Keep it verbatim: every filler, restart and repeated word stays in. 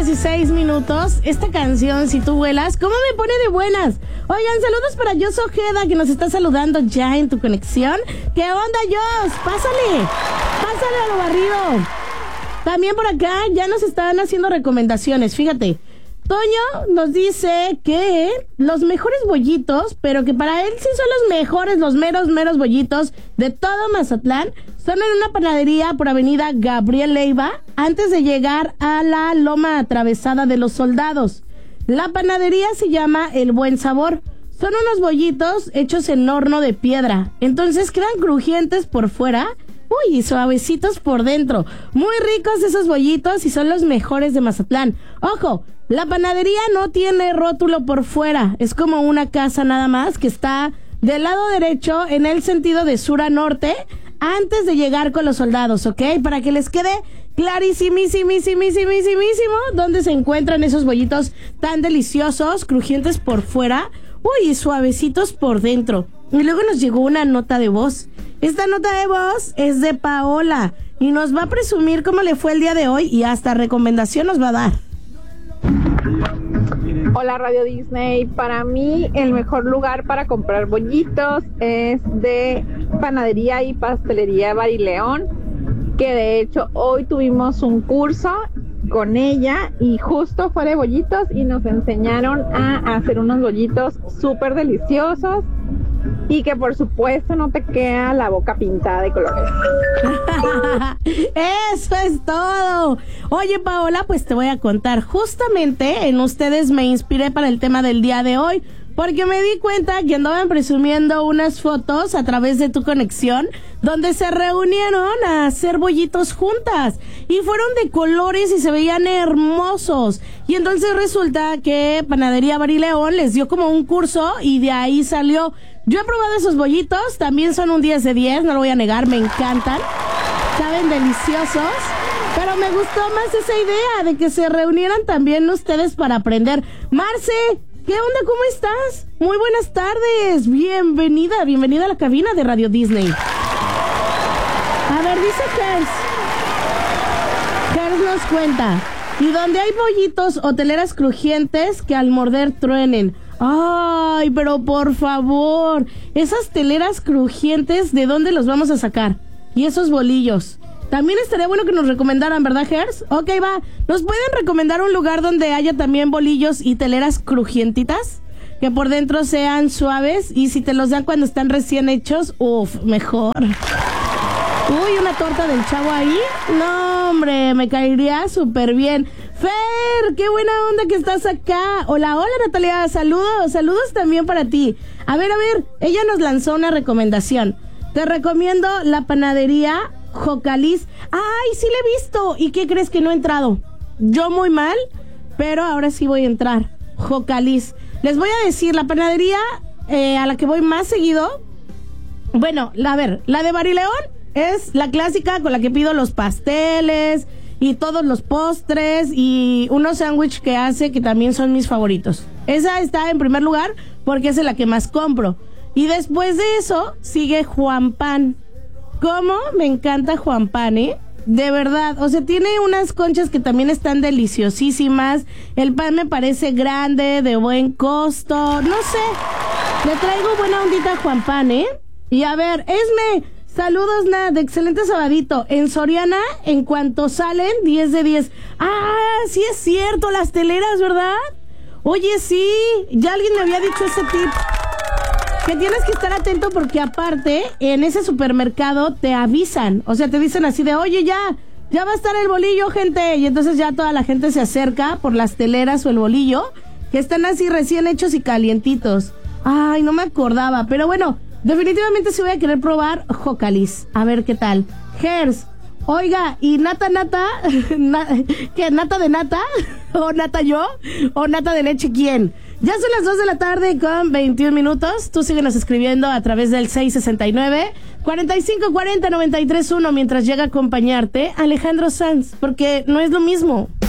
dieciséis minutos. Esta canción, Si tú vuelas, ¿cómo me pone de buenas? Oigan, saludos para Jos Ojeda, que nos está saludando ya en tu conexión. ¿Qué onda, Jos? Pásale, pásale a lo barrido. También por acá ya nos están haciendo recomendaciones, fíjate. Toño nos dice que los mejores bollitos, pero que para él sí son los mejores, los meros, meros bollitos de todo Mazatlán, son en una panadería por avenida Gabriel Leiva, antes de llegar a la Loma Atravesada de los Soldados. La panadería se llama El Buen Sabor. Son unos bollitos hechos en horno de piedra, entonces quedan crujientes por fuera, uy, y suavecitos por dentro. Muy ricos esos bollitos y son los mejores de Mazatlán. Ojo, la panadería no tiene rótulo por fuera, es como una casa nada más que está del lado derecho en el sentido de sur a norte, antes de llegar con los Soldados, ¿ok? Para que les quede clarísimísimísimísimísimo dónde se encuentran esos bollitos tan deliciosos, crujientes por fuera, uy, y suavecitos por dentro. Y luego nos llegó una nota de voz. Esta nota de voz es de Paola y nos va a presumir cómo le fue el día de hoy y hasta recomendación nos va a dar. Hola Radio Disney, para mí el mejor lugar para comprar bollitos es de Panadería y Pastelería Barileón, que de hecho hoy tuvimos un curso con ella y justo fue de bollitos y nos enseñaron a hacer unos bollitos súper deliciosos y que por supuesto no te queda la boca pintada de colores. Eso es todo. Oye, Paola, pues te voy a contar. Justamente en ustedes me inspiré para el tema del día de hoy, porque me di cuenta que andaban presumiendo unas fotos a través de tu conexión donde se reunieron a hacer bollitos juntas y fueron de colores y se veían hermosos. Y entonces resulta que Panadería Barileón les dio como un curso y de ahí salió. Yo he probado esos bollitos, también son un diez de diez, no lo voy a negar, me encantan, saben deliciosos, pero me gustó más esa idea de que se reunieran también ustedes para aprender. Marce, ¿qué onda? ¿Cómo estás? Muy buenas tardes, bienvenida, bienvenida a la cabina de Radio Disney. A ver, dice Gers, Gers nos cuenta, y donde hay bollitos o teleras crujientes que al morder truenen. Ay, pero por favor, esas teleras crujientes, ¿de dónde los vamos a sacar? Y esos bolillos. También estaría bueno que nos recomendaran, ¿verdad, Gers? Ok, va. ¿Nos pueden recomendar un lugar donde haya también bolillos y teleras crujientitas? Que por dentro sean suaves y si te los dan cuando están recién hechos, uff, mejor. Uy, una torta del Chavo ahí. No, hombre, me caería súper bien. Fer, qué buena onda que estás acá. Hola, hola Natalia, saludos, saludos también para ti. A ver, a ver, ella nos lanzó una recomendación. Te recomiendo la panadería Jocaliz. Ay, sí la he visto. ¿Y qué crees que no he entrado? Yo muy mal, pero ahora sí voy a entrar. Jocaliz. Les voy a decir, la panadería eh, a la que voy más seguido. Bueno, la, a ver, la de Barileón es la clásica con la que pido los pasteles y todos los postres y unos sándwiches que hace que también son mis favoritos. Esa está en primer lugar porque es de la que más compro. Y después de eso sigue Juan Pan. ¿Cómo? Me encanta Juan Pan, ¿eh? De verdad, o sea, tiene unas conchas que también están deliciosísimas. El pan me parece grande, de buen costo. No sé, le traigo buena ondita a Juan Pan, ¿eh? Y a ver, Esme, saludos, Nat, de excelente sabadito. En Soriana, en cuanto salen, diez de diez. Ah, sí es cierto, las teleras, ¿verdad? Oye, sí, ya alguien me había dicho ese tip. Que tienes que estar atento porque aparte, en ese supermercado te avisan. O sea, te dicen así de, oye, ya, ya va a estar el bolillo, gente. Y entonces ya toda la gente se acerca por las teleras o el bolillo, que están así recién hechos y calientitos. Ay, no me acordaba, pero bueno, definitivamente sí voy a querer probar Jocaliz. A ver qué tal. Gers, oiga, ¿y nata, nata? Na, ¿Qué, nata de nata? ¿O nata yo? ¿O nata de leche quién? Ya son las dos de la tarde con veintiún minutos. Tú síguenos escribiendo a través del seis sesenta y nueve, cuarenta y cinco cuarenta, noventa y tres uno mientras llega a acompañarte Alejandro Sanz, porque no es lo mismo.